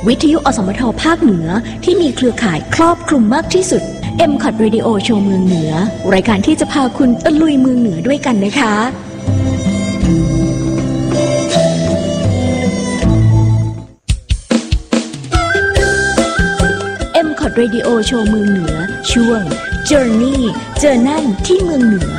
วิทยุอสมทภาคเหนือที่มีเครือข่ายครอบคลุมมากที่สุด MCOT Radio Show เมืองเหนือรายการที่จะพาคุณตะลุยเมืองเหนือด้วยกันนะคะMCOT Radio Show เมืองเหนือช่วง Journey เจอนั่นที่เมืองเหนือ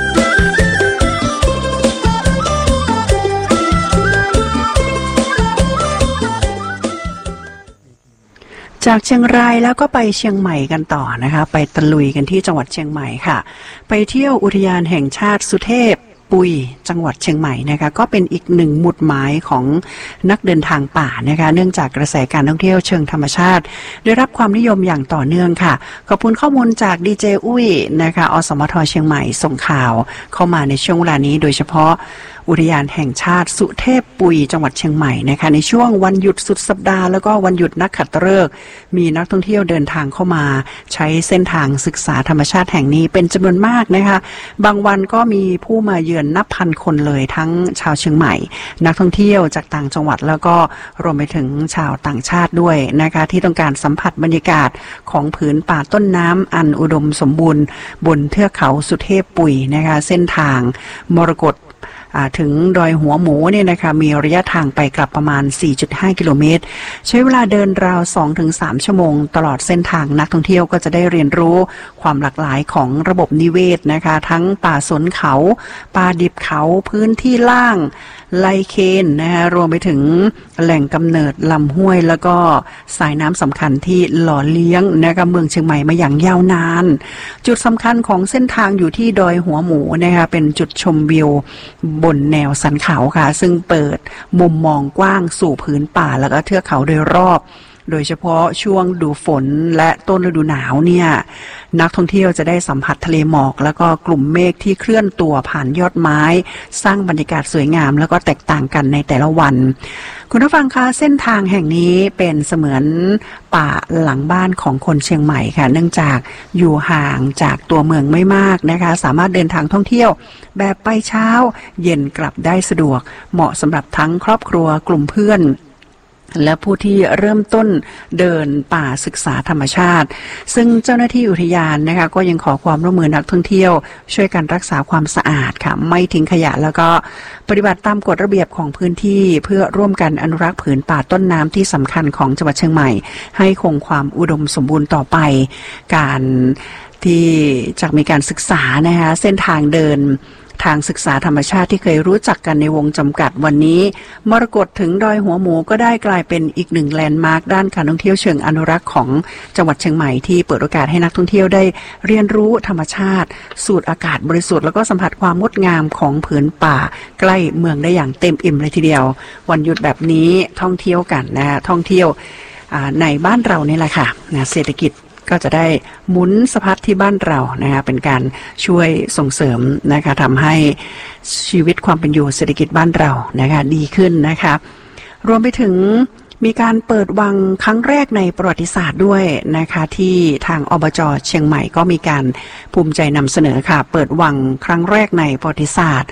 จากเชียงรายแล้วก็ไปเชียงใหม่กันต่อนะคะไปตะลุยกันที่จังหวัดเชียงใหม่ค่ะไปเที่ยวอุทยานแห่งชาติสุเทพปุยจังหวัดเชียงใหม่นะคะก็เป็นอีกหนึ่งหมุดหมายของนักเดินทางป่านะคะเนื่องจากกระแสการท่องเที่ยวเชิงธรรมชาติได้รับความนิยมอย่างต่อเนื่องค่ะขอบคุณข้อมูลจากดีเจอุ้ยนะคะอสมทเชียงใหม่ส่งข่าวเข้ามาในช่วงเวลานี้โดยเฉพาะอุทยานแห่งชาติสุเทพปุยจังหวัดเชียงใหม่นะคะในช่วงวันหยุดสุดสัปดาห์แล้วก็วันหยุดนักขัตฤกษ์มีนักท่องเที่ยวเดินทางเข้ามาใช้เส้นทางศึกษาธรรมชาติแห่งนี้เป็นจำนวนมากนะคะบางวันก็มีผู้มาเยือนนับพันคนเลยทั้งชาวเชียงใหม่นักท่องเที่ยวจากต่างจังหวัดแล้วก็รวมไปถึงชาวต่างชาติด้วยนะคะที่ต้องการสัมผัสบรรยากาศของผืนป่าต้นน้ำอันอุดมสมบูรณ์บนเทือกเขาสุเทพปุยนะคะเส้นทางมรกตถึงดอยหัวหมูเนี่ยนะคะมีระยะทางไปกลับประมาณ 4.5 กิโลเมตรใช้เวลาเดินราว 2-3 ชั่วโมงตลอดเส้นทางนักท่องเที่ยวก็จะได้เรียนรู้ความหลากหลายของระบบนิเวศนะคะทั้งป่าสนเขาป่าดิบเขาพื้นที่ล่างไลเคนนะคะรวมไปถึงแหล่งกำเนิดลำห้วยแล้วก็สายน้ำสำคัญที่หล่อเลี้ยงนะคะเมืองเชียงใหม่มาอย่างยาวนานจุดสำคัญของเส้นทางอยู่ที่ดอยหัวหมูนะคะเป็นจุดชมวิวบนแนวสันเขาค่ะซึ่งเปิดมุมมองกว้างสู่พื้นป่าแล้วก็เทือกเขาโดยรอบโดยเฉพาะช่วงฤดูฝนและต้นฤดูหนาวเนี่ยนักท่องเที่ยวจะได้สัมผัสทะเลหมอกแล้วก็กลุ่มเมฆที่เคลื่อนตัวผ่านยอดไม้สร้างบรรยากาศสวยงามแล้วก็แตกต่างกันในแต่ละวันคุณผู้ฟังคะเส้นทางแห่งนี้เป็นเสมือนป่าหลังบ้านของคนเชียงใหม่ค่ะเนื่องจากอยู่ห่างจากตัวเมืองไม่มากนะคะสามารถเดินทางท่องเที่ยวแบบไปเช้าเย็นกลับได้สะดวกเหมาะสำหรับทั้งครอบครัวกลุ่มเพื่อนและผู้ที่เริ่มต้นเดินป่าศึกษาธรรมชาติซึ่งเจ้าหน้าที่อุทยานนะคะก็ยังขอความร่วมมือนักท่องเที่ยวช่วยกันรักษาความสะอาดค่ะไม่ทิ้งขยะแล้วก็ปฏิบัติตามกฎระเบียบของพื้นที่เพื่อร่วมกันอนุรักษ์ผืนป่าต้นน้ำที่สำคัญของจังหวัดเชียงใหม่ให้คงความอุดมสมบูรณ์ต่อไปการที่จะมีการศึกษานะคะเส้นทางเดินทางศึกษาธรรมชาติที่เคยรู้จักกันในวงจำกัดวันนี้มรกตถึงดอยหัวหมูก็ได้กลายเป็นอีกหนึ่งแลนด์มาร์คด้านการท่องเที่ยวเชิงอนุรักษ์ของจังหวัดเชียงใหม่ที่เปิดโอกาสให้นักท่องเที่ยวได้เรียนรู้ธรรมชาติสูดอากาศบริสุทธิ์แล้วก็สัมผัสความงดงามของผืนป่าใกล้เมืองได้อย่างเต็มอิ่มเลยทีเดียววันหยุดแบบนี้ท่องเที่ยวกันนะท่องเที่ยวในบ้านเรานี่แหละค่ะเศรษฐกิจก็จะได้หมุนสะพัดที่บ้านเรานะคะเป็นการช่วยส่งเสริมนะคะทำให้ชีวิตความเป็นอยู่เศรษฐกิจบ้านเรานะคะดีขึ้นนะคะรวมไปถึงมีการเปิดวังครั้งแรกในประวัติศาสตร์ด้วยนะคะที่ทางอบจ.เชียงใหม่ก็มีการภูมิใจนำเสนอค่ะเปิดวังครั้งแรกในประวัติศาสตร์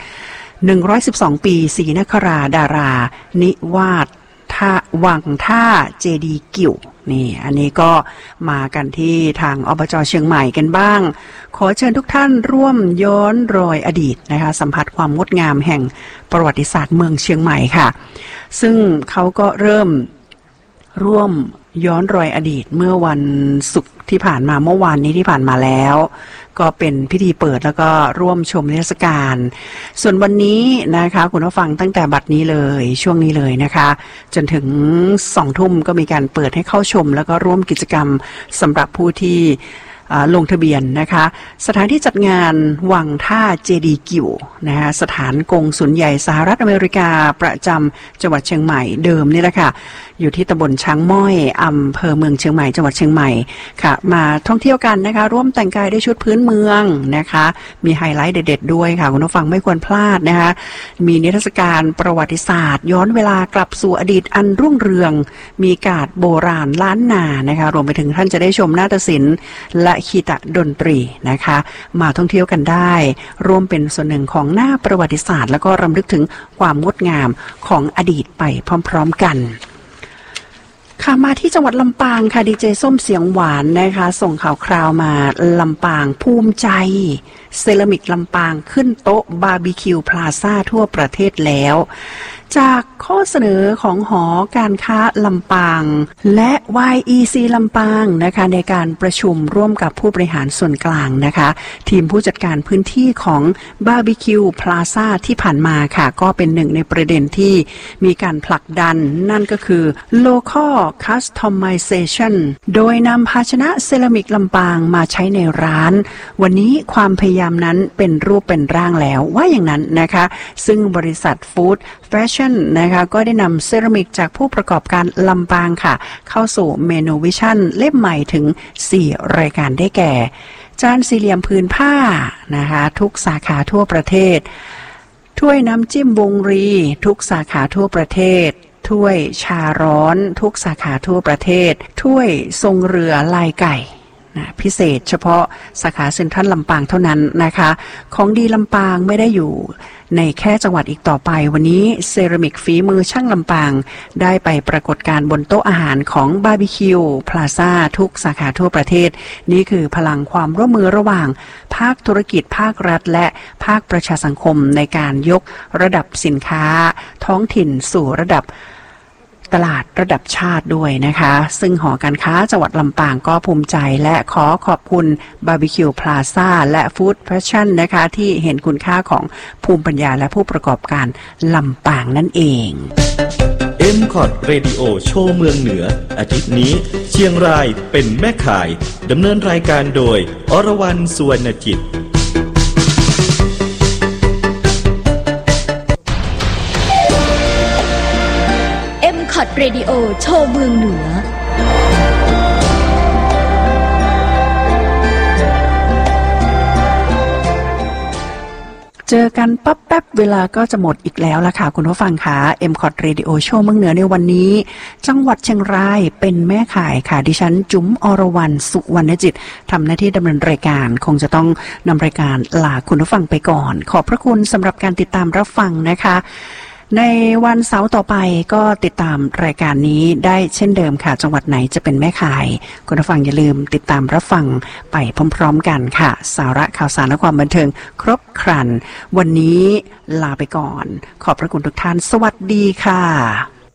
112ปีศรีนคราดารานิวาสท่าวังท่าเจดีย์กิ่วนี่อันนี้ก็มากันที่ทางอบจ.เชียงใหม่กันบ้างขอเชิญทุกท่านร่วมย้อนรอยอดีตนะคะสัมผัสความงดงามแห่งประวัติศาสตร์เมืองเชียงใหม่ค่ะซึ่งเขาก็เริ่มร่วมย้อนรอยอดีตเมื่อวันศุกร์ที่ผ่านมาเมื่อวานนี้ที่ผ่านมาแล้วก็เป็นพิธีเปิดแล้วก็ร่วมชมนิทรรศการส่วนวันนี้นะคะคุณผู้ฟังตั้งแต่บัดนี้เลยช่วงนี้เลยนะคะจนถึง20:00 นก็มีการเปิดให้เข้าชมแล้วก็ร่วมกิจกรรมสำหรับผู้ที่ลงทะเบียนนะคะสถานที่จัดงานวังท่าเจดีย์กิ่วนะคะสถานกงสุลใหญ่สหรัฐอเมริกาประจำจังหวัดเชียงใหม่เดิมนี่แหละค่ะอยู่ที่ตำบลช้างม้อยอำเภอเมืองเชียงใหม่จังหวัดเชียงใหม่ค่ะมาท่องเที่ยวกันนะคะร่วมแต่งกายด้วยชุดพื้นเมืองนะคะมีไฮไลท์เด็ดๆด้วยค่ะคุณผู้ฟังไม่ควรพลาดนะคะมีนิทรรศการประวัติศาสตร์ย้อนเวลากลับสู่อดีตอันรุ่งเรืองมีการ์ดโบราณล้านนานะคะรวมไปถึงท่านจะได้ชมนาฏศิลป์และคีตดนตรีนะคะมาท่องเที่ยวกันได้ร่วมเป็นส่วนหนึ่งของหน้าประวัติศาสตร์แล้วก็รำลึกถึงความงดงามของอดีตไปพร้อมๆกันค่ะมาที่จังหวัดลำปางค่ะดีเจส้มเสียงหวานนะคะส่งข่าวคราวมาลำปางภูมิใจเซรามิกลำปางขึ้นโต๊ะบาร์บีคิวพลาซ่าทั่วประเทศแล้วจากข้อเสนอของหอการค้าลำปางและ YEC ลำปางนะคะในการประชุมร่วมกับผู้บริหารส่วนกลางนะคะทีมผู้จัดการพื้นที่ของบาร์บีคิวพลาซ่าที่ผ่านมาค่ะก็เป็นหนึ่งในประเด็นที่มีการผลักดันนั่นก็คือ Local Customization โดยนำภาชนะเซรามิกลำปางมาใช้ในร้านวันนี้ความพยายามนั้นเป็นรูปเป็นร่างแล้วว่าอย่างนั้นนะคะซึ่งบริษัทฟู้ดแฟชั่นนะคะก็ได้นำเซรามิกจากผู้ประกอบการลำปางค่ะเข้าสู่เมนูวิชั่นเล่มใหม่ถึง4รายการได้แก่จานสี่เหลี่ยมผืนผ้านะคะทุกสาขาทั่วประเทศถ้วยน้ำจิ้มวงรีทุกสาขาทั่วประเทศถ้วยชาร้อนทุกสาขาทั่วประเทศถ้วยทรงเรือลายไก่พิเศษเฉพาะสาขาเซ็นทรัลลำปางเท่านั้นนะคะของดีลำปางไม่ได้อยู่ในแค่จังหวัดอีกต่อไปวันนี้เซรามิกฝีมือช่างลำปางได้ไปปรากฏการณ์บนโต๊ะอาหารของบาร์บีคิวพลาซ่าทุกสาขาทั่วประเทศนี่คือพลังความร่วมมือระหว่างภาคธุรกิจภาครัฐและภาคประชาสังคมในการยกระดับสินค้าท้องถิ่นสู่ระดับตลาดระดับชาติด้วยนะคะซึ่งหอการค้าจังหวัดลำปางก็ภูมิใจและขอขอบคุณบาร์บีคิวพลาซ่าและฟู้ดแฟชั่นนะคะที่เห็นคุณค่าของภูมิปัญญาและผู้ประกอบการลำปางนั่นเอง MCOT Radio โชว์เมืองเหนืออาทิตย์นี้เชียงรายเป็นแม่ข่ายดำเนินรายการโดยอรวรรณสุวรรณจิต MCOT Radio โชว์เมืองเหนือเจอกันปั๊บแป๊บเวลาก็จะหมดอีกแล้วล่ะค่ะคุณผู้ฟังค่ะ MCOT Radio โชว์เมืองเหนือในวันนี้จังหวัดเชียงรายเป็นแม่ข่ายค่ะดิฉันจุ๋มอรวรรณสุวรรณจิตทำหน้าที่ดำเนินรายการคงจะต้องนำรายการลาคุณผู้ฟังไปก่อนขอบพระคุณสำหรับการติดตามรับฟังนะคะในวันเสาร์ต่อไปก็ติดตามรายการนี้ได้เช่นเดิมค่ะจังหวัดไหนจะเป็นแม่ข่ายคุณผู้ฟังอย่าลืมติดตามรับฟังไปพร้อมๆกันค่ะสาระข่าวสารและความบันเทิงครบครันวันนี้ลาไปก่อนขอบพระคุณทุกท่านสวัสดีค่ะ